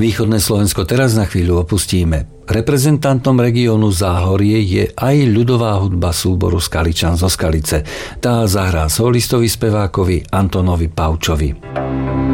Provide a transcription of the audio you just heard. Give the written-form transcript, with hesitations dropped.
Východné Slovensko teraz na chvíľu opustíme. Reprezentantom regiónu Záhorie je aj ľudová hudba súboru Skaličan zo Skalice. Tá zahrá solistovi spevákovi Antonovi Paučovi.